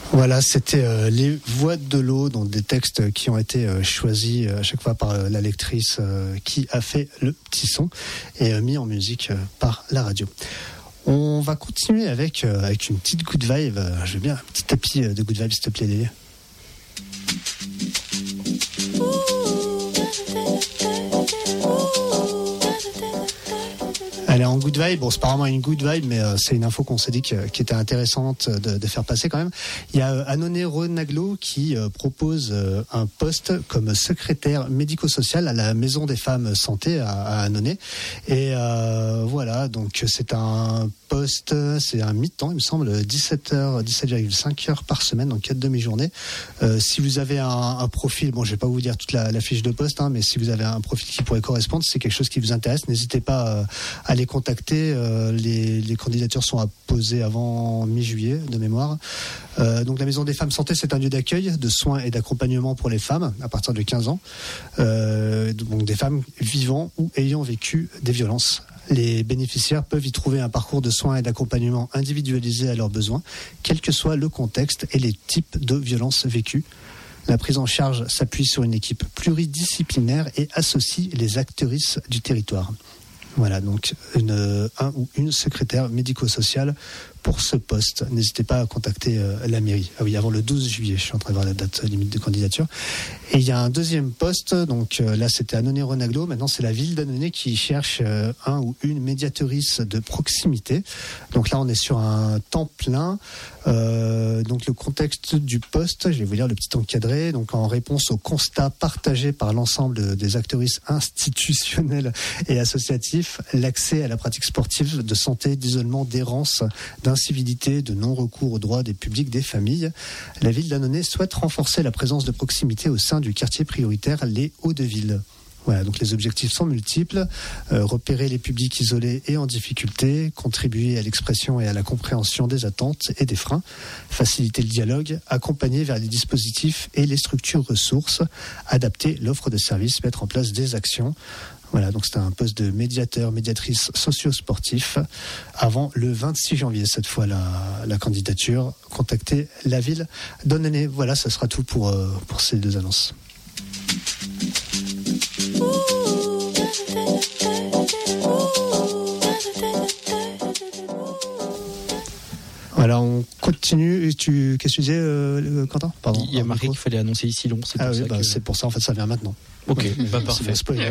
Voilà, c'était les voix de l'eau, donc des textes qui ont été choisis à chaque fois par la lectrice qui a fait le petit son et mis en musique par la radio. On va continuer avec une petite good vibe. Je veux bien un petit tapis de good vibe, s'il te plaît, Lélie. Elle est en good vibe. Bon, c'est pas vraiment une good vibe, mais c'est une info qu'on s'est dit qui était intéressante de faire passer quand même. Il y a Anoné Renaglo qui propose un poste comme secrétaire médico-social à la Maison des Femmes Santé à Anoné. Et voilà, donc c'est un poste, c'est un mi-temps, il me semble, 17,5 heures par semaine, donc 4 demi-journées. Si vous avez un profil, bon, je vais pas vous dire toute la fiche de poste, mais si vous avez un profil qui pourrait correspondre, si c'est quelque chose qui vous intéresse, n'hésitez pas à les contacter. Les candidatures sont à poser avant mi-juillet de mémoire. Donc la Maison des Femmes Santé, c'est un lieu d'accueil, de soins et d'accompagnement pour les femmes à partir de 15 ans. Donc des femmes vivant ou ayant vécu des violences. Les bénéficiaires peuvent y trouver un parcours de soins et d'accompagnement individualisé à leurs besoins, quel que soit le contexte et les types de violences vécues. La prise en charge s'appuie sur une équipe pluridisciplinaire et associe les actrices du territoire. Voilà, donc un ou une secrétaire médico-sociale pour ce poste. N'hésitez pas à contacter la mairie. Ah oui, avant le 12 juillet, je suis en train de voir la date limite de candidature. Et il y a un deuxième poste, donc là c'était Anoné Renaglo, maintenant c'est la ville d'Anoné qui cherche un ou une médiatrice de proximité. Donc là on est sur un temps plein. Donc le contexte du poste, je vais vous lire le petit encadré. Donc en réponse aux constats partagés par l'ensemble des actrices institutionnelles et associatifs, l'accès à la pratique sportive, de santé, d'isolement, d'errance, d'incivilité, de non-recours aux droits des publics, des familles, la ville d'Annonay souhaite renforcer la présence de proximité au sein du quartier prioritaire Les Hauts-de-Ville. Voilà, donc les objectifs sont multiples. Repérer les publics isolés et en difficulté, contribuer à l'expression et à la compréhension des attentes et des freins, faciliter le dialogue, accompagner vers les dispositifs et les structures ressources, adapter l'offre de services, mettre en place des actions. Voilà, donc c'est un poste de médiatrice socio-sportif avant le 26 janvier, cette fois la candidature. Contactez la ville d'Annonay. Voilà, ça sera tout pour ces deux annonces. Voilà, on continue. Qu'est-ce que tu disais, Quentin? Pardon. Il y a marqué qu'il fallait annoncer ici long. C'est pour ça, en fait, ça vient maintenant. Ok, parfait. Spoiler.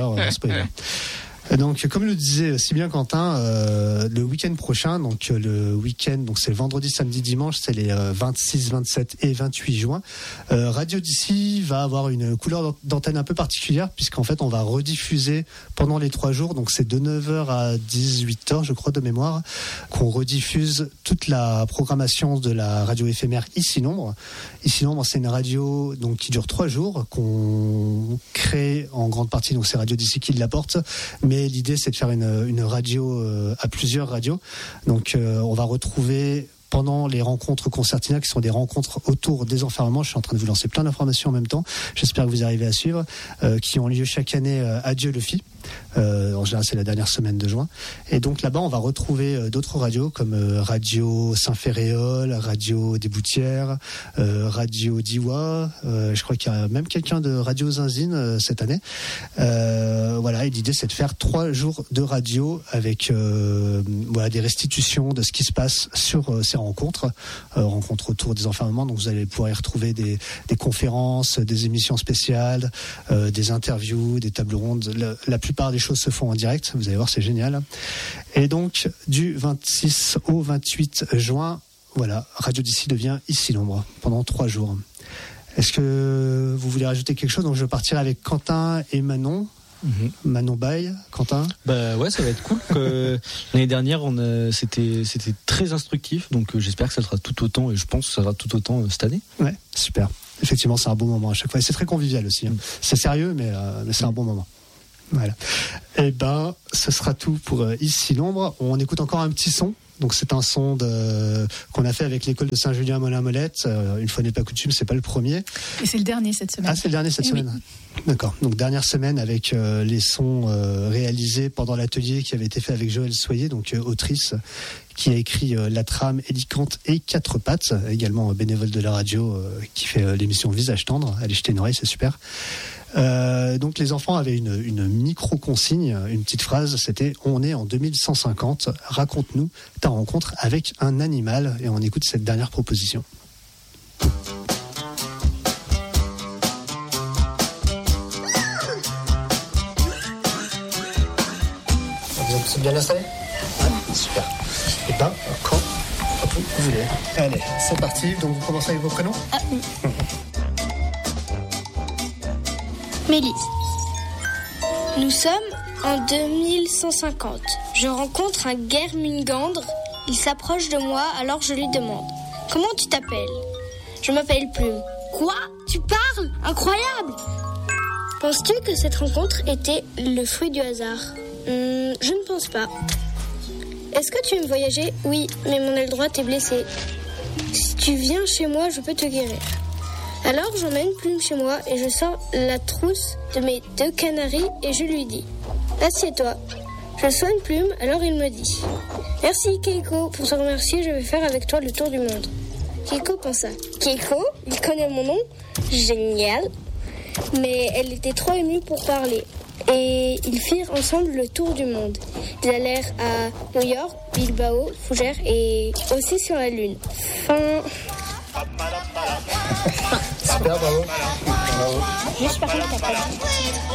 Donc, comme le disait si bien Quentin, le week-end prochain, donc le week-end, donc c'est vendredi, samedi, dimanche, c'est les 26, 27 et 28 juin. Radio d'ici va avoir une couleur d'antenne un peu particulière, puisqu'en fait, on va rediffuser pendant les 3 jours, donc c'est de 9h à 18h, je crois, de mémoire, qu'on rediffuse toute la programmation de la radio éphémère Ici Nombre. Ici Nombre, c'est une radio donc qui dure 3 jours, qu'on crée en grande partie, donc c'est Radio d'ici qui l'apporte, mais l'idée c'est de faire une radio à plusieurs radios. Donc on va retrouver pendant les rencontres concertina, qui sont des rencontres autour des enfermements, je suis en train de vous lancer plein d'informations en même temps, j'espère que vous arrivez à suivre, qui ont lieu chaque année à Dieu-le-Fit. En général, c'est la dernière semaine de juin. Et donc là-bas, on va retrouver d'autres radios comme Radio Saint-Féréol, Radio des Boutières, Radio Diwa. Je crois qu'il y a même quelqu'un de Radio Zinzine cette année. Voilà, et l'idée, c'est de faire 3 jours de radio avec des restitutions de ce qui se passe sur ces rencontres autour des enfermements. Donc vous allez pouvoir y retrouver des conférences, des émissions spéciales, des interviews, des tables rondes. La plupart des choses se font en direct, vous allez voir, c'est génial. Et donc du 26 au 28 juin, voilà, Radio d'ici devient Ici Nombre pendant 3 jours. Est-ce que vous voulez rajouter quelque chose? Donc je partirai avec Quentin et Manon. Manon Baye, Quentin. Bah ouais, ça va être cool. L'année dernière, c'était très instructif, donc j'espère que ça sera tout autant, et je pense que ça sera tout autant cette année. Ouais, super. Effectivement, c'est un bon moment à chaque fois. Et c'est très convivial aussi. C'est sérieux, mais c'est un bon moment. Voilà. Et ce sera tout pour Ici Nombre. On écoute encore un petit son Donc c'est un son qu'on a fait avec l'école de Saint-Julien-Molin-Molette. Une fois n'est pas coutume, c'est pas le premier. Et c'est le dernier cette semaine. Ah, c'est le dernier cette semaine. Oui. D'accord. Donc dernière semaine avec les sons réalisés pendant l'atelier qui avait été fait avec Joëlle Soyer, donc autrice qui a écrit La Trame, Hélicante et Quatre Pattes, également bénévole de la radio qui fait l'émission Visage Tendre. Allez jeter une oreille, c'est super. Donc les enfants avaient une micro-consigne, une petite phrase, c'était « On est en 2150, raconte-nous ta rencontre avec un animal » et on écoute cette dernière proposition. Vous êtes bien installés ? Ouais, super. Et ben, quand vous voulez. Allez, c'est parti. Donc vous commencez avec vos prénoms ? Mélisse. Nous sommes en 2150. Je rencontre un Guermungandre. Il s'approche de moi, alors je lui demande « Comment tu t'appelles ?» Je m'appelle Plume. « Quoi ? Tu parles ? Incroyable !» Penses-tu que cette rencontre était le fruit du hasard ? Je ne pense pas. Est-ce que tu aimes voyager ? Oui, mais mon aile droite est blessée. Si tu viens chez moi, je peux te guérir. Alors j'emmène Plume chez moi et je sors la trousse de mes 2 canaris et je lui dis « Assieds-toi ». Je soigne Plume, alors il me dit « Merci Keiko, pour te remercier, je vais faire avec toi le tour du monde ». Keiko pensa « Keiko, il connaît mon nom ? Génial !» Mais elle était trop émue pour parler. Et ils firent ensemble le tour du monde. Ils allèrent à New York, Bilbao, Fougères et aussi sur la Lune. Fin... Super, bravo. Juste par contre, t'as pas dit.